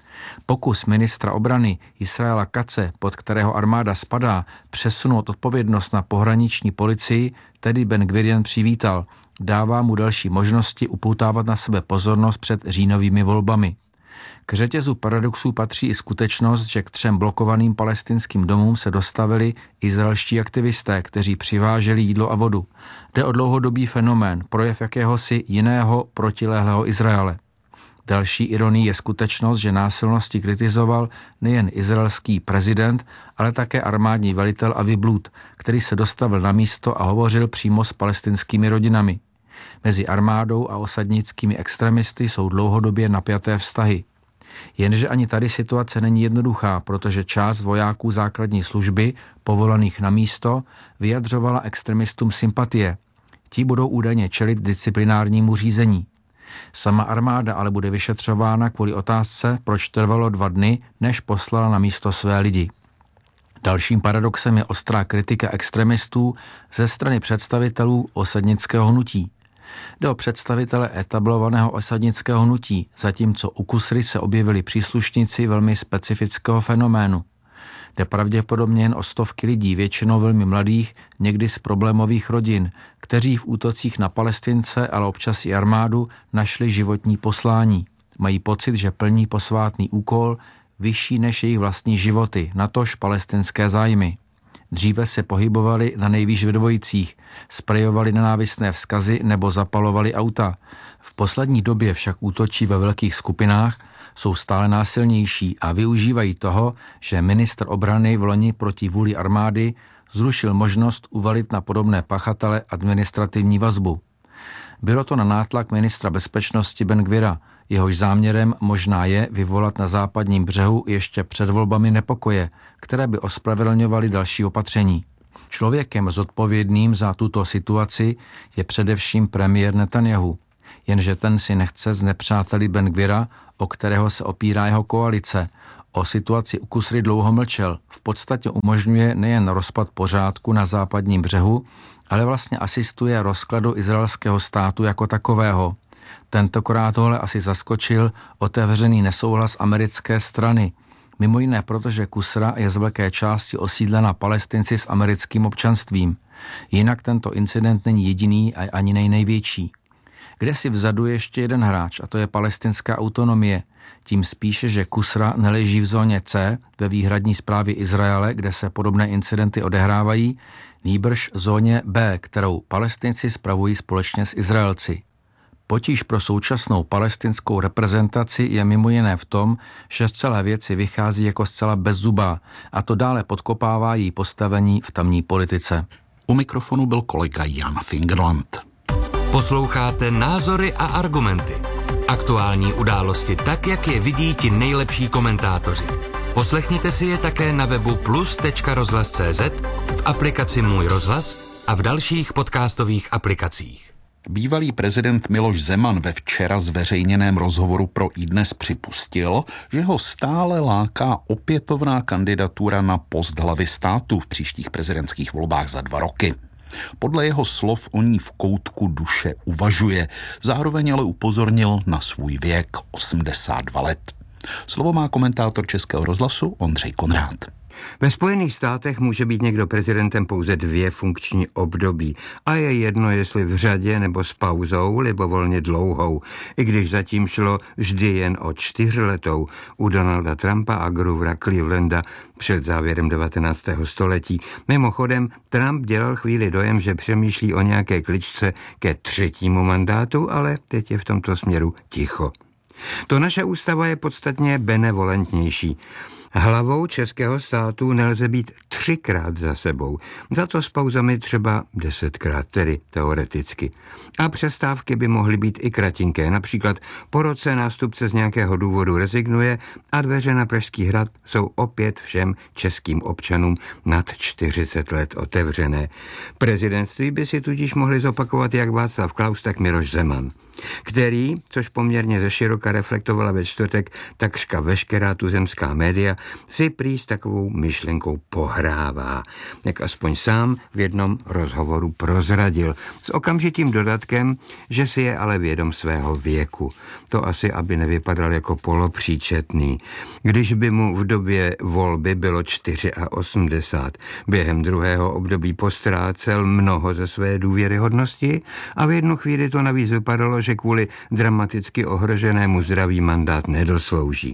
Pokus ministra obrany Israela Katze, pod kterého armáda spadá, přesunout odpovědnost na pohraniční policii, tedy Ben-Gvir jen přivítal. Dává mu další možnosti upoutávat na sebe pozornost před říjnovými volbami. K řetězu paradoxů patří i skutečnost, že k třem blokovaným palestinským domům se dostavili izraelští aktivisté, kteří přiváželi jídlo a vodu. Jde o dlouhodobý fenomén, projev jakéhosi jiného protilehlého Izraele. Další ironií je skutečnost, že násilnosti kritizoval nejen izraelský prezident, ale také armádní velitel Avi Blut, který se dostavil na místo a hovořil přímo s palestinskými rodinami. Mezi armádou a osadnickými extremisty jsou dlouhodobě napjaté vztahy. Jenže ani tady situace není jednoduchá, protože část vojáků základní služby, povolaných na místo, vyjadřovala extremistům sympatie. Ti budou údajně čelit disciplinárnímu řízení. Sama armáda ale bude vyšetřována kvůli otázce, proč trvalo dva dny, než poslala na místo své lidi. Dalším paradoxem je ostrá kritika extremistů ze strany představitelů osadnického hnutí. Jde o představitele etablovaného osadnického hnutí, zatímco u Kusry se objevili příslušníci velmi specifického fenoménu. Jde pravděpodobně jen o stovky lidí, většinou velmi mladých, někdy z problémových rodin, kteří v útocích na Palestince, ale občas i armádu, našli životní poslání. Mají pocit, že plní posvátný úkol, vyšší než jejich vlastní životy, natož palestinské zájmy. Dříve se pohybovali na nejvýš ve dvojicích, sprejovali nenávistné vzkazy nebo zapalovali auta. V poslední době však útočí ve velkých skupinách, jsou stále násilnější a využívají toho, že ministr obrany v loni proti vůli armády zrušil možnost uvalit na podobné pachatele administrativní vazbu. Bylo to na nátlak ministra bezpečnosti Ben Gvira, jehož záměrem možná je vyvolat na západním břehu ještě před volbami nepokoje, které by ospravedlňovaly další opatření. Člověkem zodpovědným za tuto situaci je především premiér Netanjahu, jenže ten si nechce znepřátelit Ben Gvira, o kterého se opírá jeho koalice. O situaci u Kusry dlouho mlčel, v podstatě umožňuje nejen rozpad pořádku na západním břehu, ale vlastně asistuje rozkladu izraelského státu jako takového. Tentokrát tohle asi zaskočil otevřený nesouhlas americké strany. Mimo jiné, protože Kusra je z velké části osídlena Palestinci s americkým občanstvím. Jinak tento incident není jediný a ani největší. Kde si vzadu je ještě jeden hráč, a to je palestinská autonomie. Tím spíše, že Kusra neleží v zóně C, ve výhradní správě Izraele, kde se podobné incidenty odehrávají, nýbrž zóně B, kterou Palestinci spravují společně s Izraelci. Potíž pro současnou palestinskou reprezentaci je mimo jiné v tom, že z celé věci vychází jako zcela bezzubá a to dále podkopává její postavení v tamní politice. U mikrofonu byl kolega Jan Fingerland. Posloucháte Názory a argumenty. Aktuální události tak, jak je vidí ti nejlepší komentátoři. Poslechněte si je také na webu plus tečka rozhlas tečka cz, v aplikaci Můj rozhlas a v dalších podcastových aplikacích. Bývalý prezident Miloš Zeman ve včera zveřejněném rozhovoru pro iDnes připustil, že ho stále láká opětovná kandidatura na post hlavy státu v příštích prezidentských volbách za dva roky. Podle jeho slov o ní v koutku duše uvažuje, zároveň ale upozornil na svůj věk osmdesát dva let. Slovo má komentátor Českého rozhlasu Ondřej Konrád. Ve Spojených státech může být někdo prezidentem pouze dvě funkční období a je jedno, jestli v řadě nebo s pauzou libovolně dlouhou, i když zatím šlo vždy jen o čtyřletou u Donalda Trumpa a Groovera Clevelanda před závěrem devatenáctého století. Mimochodem, Trump dělal chvíli dojem, že přemýšlí o nějaké kličce ke třetímu mandátu, ale teď je v tomto směru ticho. To naše ústava je podstatně benevolentnější. Hlavou českého státu nelze být třikrát za sebou, za to s pauzami třeba desetkrát, tedy teoreticky. A přestávky by mohly být i kratinké, například po roce nástupce z nějakého důvodu rezignuje a dveře na Pražský hrad jsou opět všem českým občanům nad čtyřicet let otevřené. Prezidentství by si tudíž mohli zopakovat jak Václav Klaus, tak Miloš Zeman, který, což poměrně zeširoka reflektovala ve čtvrtek takřka veškerá tuzemská média, si prý s takovou myšlenkou pohrává, jak aspoň sám v jednom rozhovoru prozradil, s okamžitým dodatkem, že si je ale vědom svého věku. To asi, aby nevypadal jako polopříčetný. Když by mu v době volby bylo osmdesát čtyři, během druhého období postrácel mnoho ze své důvěryhodnosti a v jednu chvíli to navíc vypadalo, že kvůli dramaticky ohroženému zdraví mandát nedoslouží.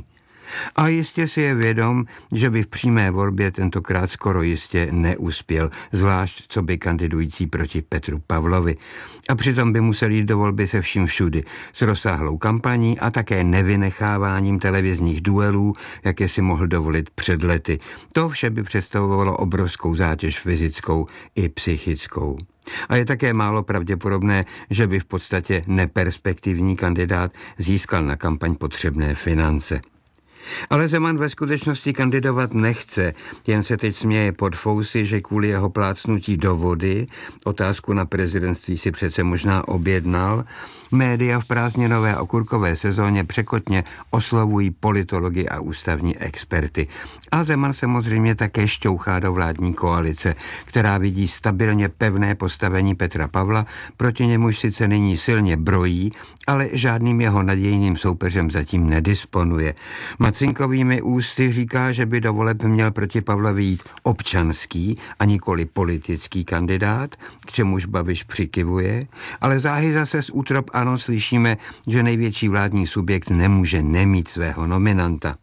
A jistě si je vědom, že by v přímé volbě tentokrát skoro jistě neuspěl, zvlášť co by kandidující proti Petru Pavlovi. A přitom by musel jít do volby se vším všudy, s rozsáhlou kampaní a také nevynecháváním televizních duelů, jaké si mohl dovolit před lety. To vše by představovalo obrovskou zátěž fyzickou i psychickou. A je také málo pravděpodobné, že by v podstatě neperspektivní kandidát získal na kampaň potřebné finance. Ale Zeman ve skutečnosti kandidovat nechce, jen se teď směje pod fousy, že kvůli jeho plácnutí do vody, otázku na prezidentství si přece možná objednal, média v prázdninové okurkové sezóně překotně oslovují politology a ústavní experty. A Zeman samozřejmě také šťouchá do vládní koalice, která vidí stabilně pevné postavení Petra Pavla, proti němuž sice nyní silně brojí, ale žádným jeho nadějným soupeřem zatím nedisponuje. Macinkovými ústy říká, že by do voleb měl proti Pavlovi jít občanský a nikoli politický kandidát, k čemuž Babiš přikivuje, ale záhy zase z útrop ANO slyšíme, že největší vládní subjekt nemůže nemít svého nominanta.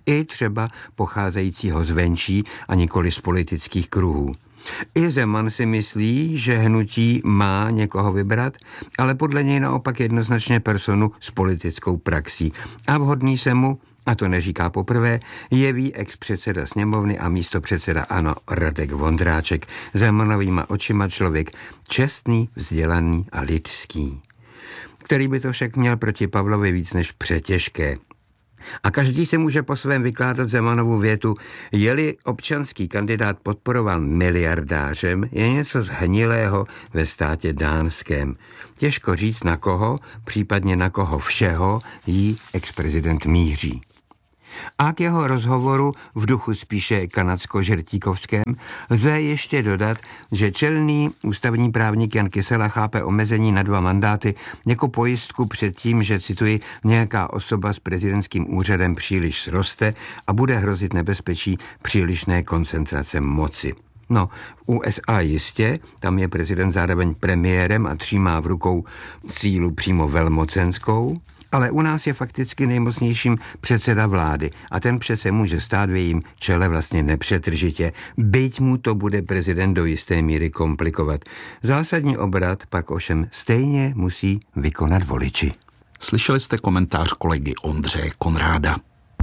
i třeba pocházejícího zvenčí a nikoli z politických kruhů. I Zeman si myslí, že hnutí má někoho vybrat, ale podle něj naopak jednoznačně personu s politickou praxí. A vhodný se mu, a to neříká poprvé, jeví ex-předseda sněmovny a místopředseda ANO Radek Vondráček. Zemanovýma očima člověk čestný, vzdělaný a lidský, který by to však měl proti Pavlovi víc než přetěžké. A každý si může po svém vykládat Zemanovu větu, je-li občanský kandidát podporován miliardářem, je něco zhnilého ve státě dánském. Těžko říct na koho, případně na koho všeho jí ex-prezident míří. A k jeho rozhovoru v duchu spíše kanadsko-žertíkovském lze ještě dodat, že čelný ústavní právník Jan Kysela chápe omezení na dva mandáty jako pojistku před tím, že, cituji, nějaká osoba s prezidentským úřadem příliš sroste a bude hrozit nebezpečí přílišné koncentrace moci. No, v U S A jistě, tam je prezident zároveň premiérem a třímá v rukou sílu přímo velmocenskou, ale u nás je fakticky nejmocnějším předseda vlády a ten přece může stát v jejím čele vlastně nepřetržitě, byť mu to bude prezident do jisté míry komplikovat. Zásadní obrat pak ovšem stejně musí vykonat voliči. Slyšeli jste komentář kolegy Ondřeje Konráda.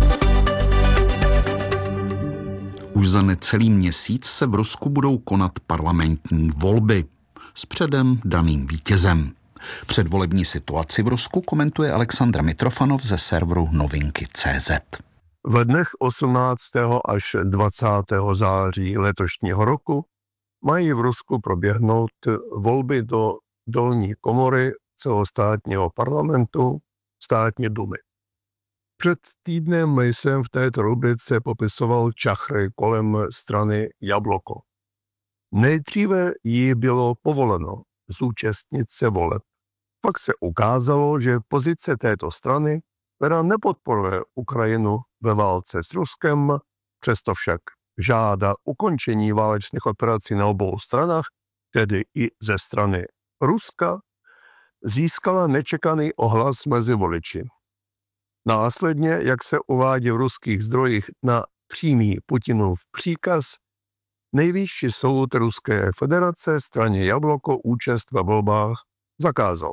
Už za necelý měsíc se v Rusku budou konat parlamentní volby s předem daným vítězem. Předvolební situaci v Rusku komentuje Alexandra Mitrofanov ze serveru novinky tečka cé zet. V dnech osmnáctého až dvacátého září letošního roku mají v Rusku proběhnout volby do dolní komory celostátního parlamentu, státní dumy. Před týdnem jsem v této rubrice popisoval čachry kolem strany Jabloko. Nejdříve jí bylo povoleno zúčastnit se voleb. Pak se ukázalo, že pozice této strany, která nepodporuje Ukrajinu ve válce s Ruskem, přesto však žádá ukončení válečných operací na obou stranách, tedy i ze strany Ruska, získala nečekaný ohlas mezi voliči. Následně, jak se uvádí v ruských zdrojích na přímý Putinův příkaz, Nejvyšší soud Ruské federace straně Jabloko účast ve volbách zakázal.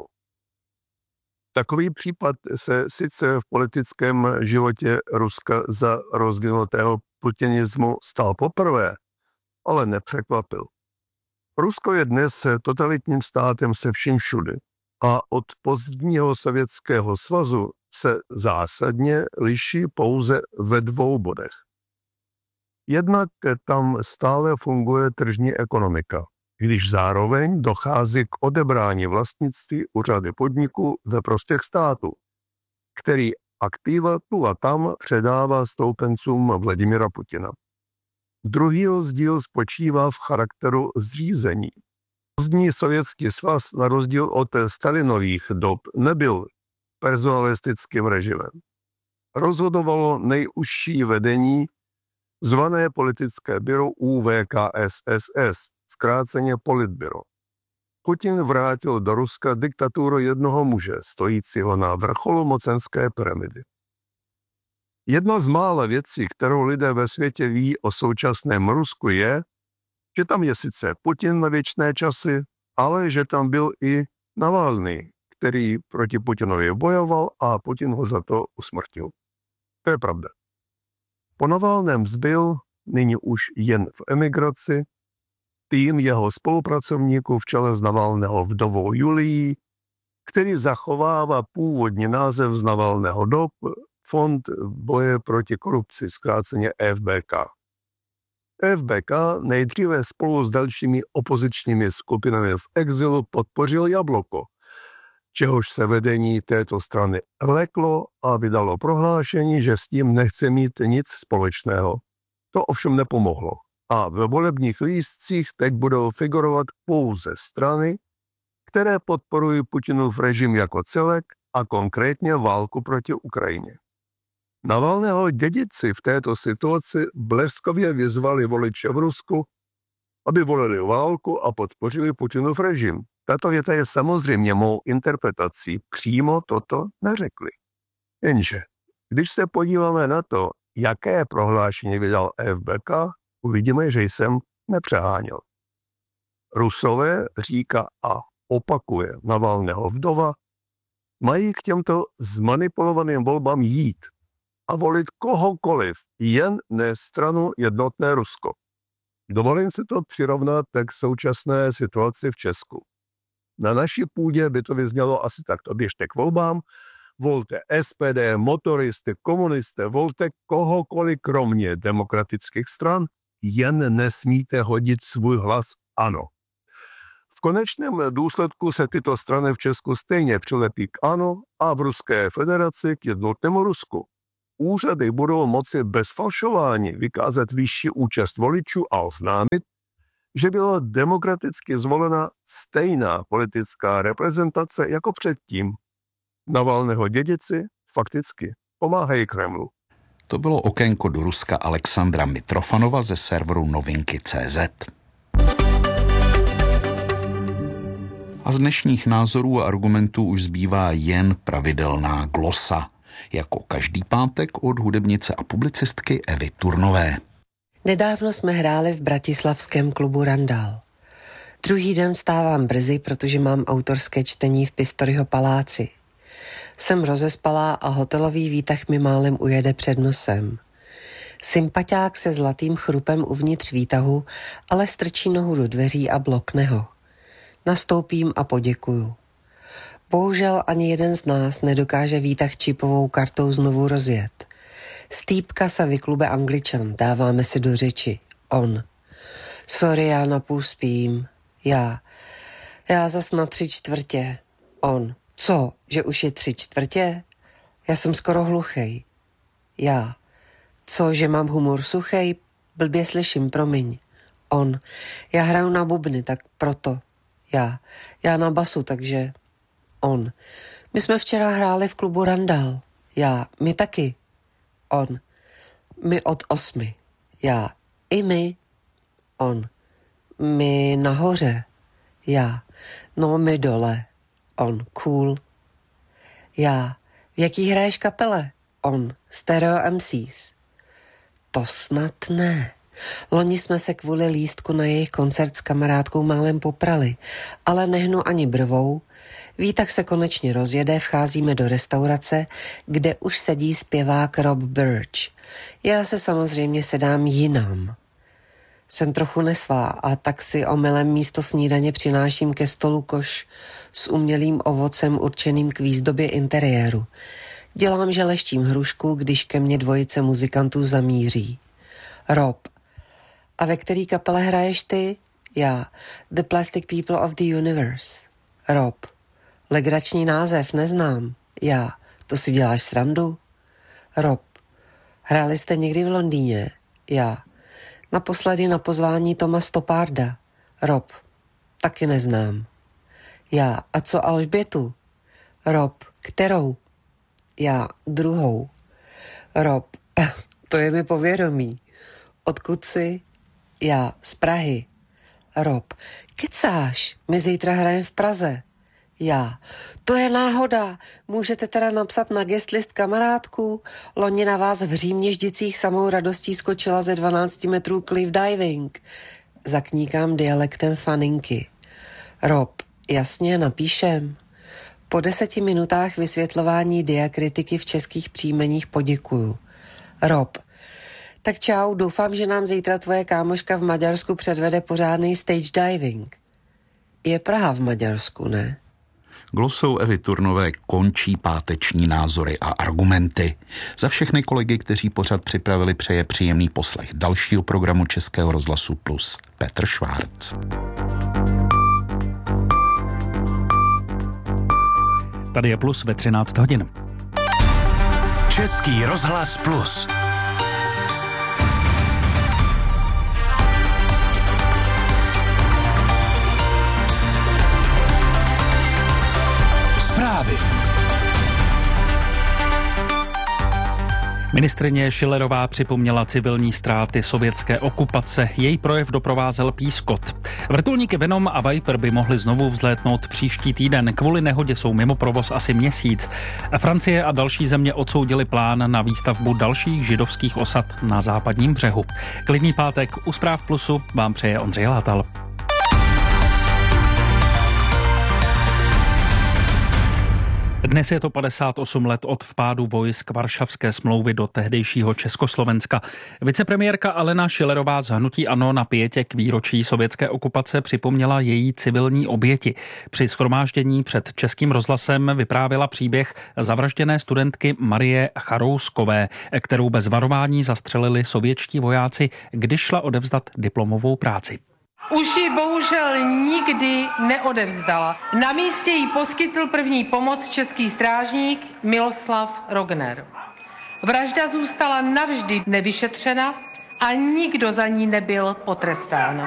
Takový případ se sice v politickém životě Ruska za rozvinutého putinismu stal poprvé, ale nepřekvapil. Rusko je dnes totalitním státem se vším všudy a od pozdního Sovětského svazu se zásadně liší pouze ve dvou bodech. Jednak tam stále funguje tržní ekonomika, když zároveň dochází k odebrání vlastnictví u řady podniků ve prospěch státu, který aktiva tu a tam předává stoupencům Vladimira Putina. Druhý rozdíl spočívá v charakteru zřízení. Pozdní Sovětský svaz na rozdíl od Stalinových dob nebyl personalistickým režimem. Rozhodovalo nejužší vedení zvané politické byro U V K S S S, zkráceně Politbyro. Putin vrátil do Ruska diktaturu jednoho muže, stojícího na vrcholu mocenské pyramidy. Jedna z mála věcí, kterou lidé ve světě ví o současném Rusku, je, že tam je sice Putin na věčné časy, ale že tam byl i Navalný, který proti Putinovi bojoval a Putin ho za to usmrtil. To je pravda. Po Navalném zbyl, nyní už jen v emigraci, tým jeho spolupracovníků v čele s Navalného vdovou Julií, který zachovává původní název z Navalného dob, Fond boje proti korupci, zkráceně F B K. F B K nejdříve spolu s dalšími opozičními skupinami v exilu podpořil Jabloko, čehož se vedení této strany leklo a vydalo prohlášení, že s tím nechce mít nic společného. To ovšem nepomohlo. A ve volebních lístcích teď budou figurovat pouze strany, které podporují Putinův režim jako celek a konkrétně válku proti Ukrajině. Navalného dědici v této situaci bleskově vyzvali voliče v Rusku, aby volili válku a podpořili Putinův režim. Tato věta je samozřejmě mou interpretací, přímo toto neřekli. Jenže, když se podíváme na to, jaké prohlášení vydal F B K, uvidíme, že jsem nepřeháněl. Rusové, říká a opakuje Navalného vdova, mají k těmto zmanipulovaným volbám jít a volit kohokoliv, jen ne stranu Jednotné Rusko. Dovolím si to přirovnat k současné situaci v Česku. Na naší půdě by to vyznělo asi takto: běžte k volbám, volte S P D, motoristy, komunisté, volte kohokoliv kromě demokratických stran, jen nesmíte hodit svůj hlas ANO. V konečném důsledku se tyto strany v Česku stejně přilepí k ANO a v Ruské federaci k Jednotnému Rusku. Úřady budou moci bez falšování vykázat vyšší účast voličů a oznámit, že byla demokraticky zvolena stejná politická reprezentace jako předtím. Navalného dědici fakticky pomáhají Kremlu. To bylo okénko do Ruska Alexandra Mitrofanova ze serveru novinky tečka cé zet. A z dnešních názorů a argumentů už zbývá jen pravidelná glosa. Jako každý pátek od hudebnice a publicistky Evy Turnové. Nedávno jsme hráli v bratislavském klubu Randall. Druhý den vstávám brzy, protože mám autorské čtení v Pistoriho paláci. Jsem rozespalá a hotelový výtah mi málem ujede před nosem. Sympaťák se zlatým chrupem uvnitř výtahu, ale strčí nohu do dveří a blokne ho. Nastoupím a poděkuju. Bohužel ani jeden z nás nedokáže výtah čipovou kartou znovu rozjet. Stýpka se vyklube Angličan, dáváme si do řeči. On. Sorry, já napůl spím. Já. Já zas na tři čtvrtě. On. Co, že už je tři čtvrtě? Já jsem skoro hluchej. Já. Co, že mám humor suchej? Blbě slyším, promiň. On. Já hraju na bubny, tak proto. Já. Já na basu, takže... On. My jsme včera hráli v klubu Randall. Já. My taky. On. My od osmi. Já. I my. On. My nahoře. Já. No, my dole. On. Cool. Já. V jaký hraješ kapele? On. Stereo M Cs. To snad ne. Loni jsme se kvůli lístku na jejich koncert s kamarádkou málem poprali, ale nehnu ani brvou. Výtah se konečně rozjede, vcházíme do restaurace, kde už sedí zpěvák Rob Birch. Já se samozřejmě sedám jinam. Jsem trochu nesvá a tak si omylem místo snídaně přináším ke stolu koš s umělým ovocem určeným k výzdobě interiéru. Dělám, že leštím hrušku, když ke mně dvojice muzikantů zamíří. Rob. A ve který kapele hraješ ty? Já. The Plastic People of the Universe. Rob. Legrační název, neznám. Já. To si děláš srandu? Rob. Hráli jste někdy v Londýně? Já. Naposledy na pozvání Toma Stopparda. Rob. Taky neznám. Já. A co Alžbětu? Rob. Kterou? Já. Druhou. Rob. To je mi povědomí. Odkud jsi? Já. Z Prahy. Rob. Kecáš, my zítra hrajeme v Praze. Já. To je náhoda. Můžete teda napsat na guest list kamarádku? Loni na vás v Římněždicích samou radostí skočila ze dvanácti metrů cliff diving. Zakníkám dialektem faninky. Rob. Jasně, napíšem. Po deseti minutách vysvětlování diakritiky v českých příjmeních poděkuju. Rob. Tak čau, doufám, že nám zítra tvoje kámoška v Maďarsku předvede pořádný stage diving. Je Praha v Maďarsku, ne? Glosou Evy Turnové končí páteční názory a argumenty. Za všechny kolegy, kteří pořad připravili, přeje příjemný poslech dalšího programu Českého rozhlasu Plus Petr Švárc. Tady je Plus ve třináct hodin. Český rozhlas Plus. Zprávy. Ministryně Schillerová připomněla civilní ztráty sovětské okupace. Její projev doprovázel pískot. Vrtulníky Venom a Viper by mohly znovu vzlétnout příští týden. Kvůli nehodě jsou mimo provoz asi měsíc. Francie a další země odsoudili plán na výstavbu dalších židovských osad na západním břehu. Klidný pátek u Zpráv Plusu vám přeje Ondřej Látal. Dnes je to padesát osm let od vpádu vojsk Varšavské smlouvy do tehdejšího Československa. Vicepremiérka Alena Schillerová z hnutí ANO na pietě k výročí sovětské okupace připomněla její civilní oběti. Při shromáždění před Českým rozhlasem vyprávěla příběh zavražděné studentky Marie Charouskové, kterou bez varování zastřelili sovětští vojáci, když šla odevzdat diplomovou práci. Už ji bohužel nikdy neodevzdala. Na místě jí poskytl první pomoc český strážník Miloslav Rogner. Vražda zůstala navždy nevyšetřena a nikdo za ní nebyl potrestán.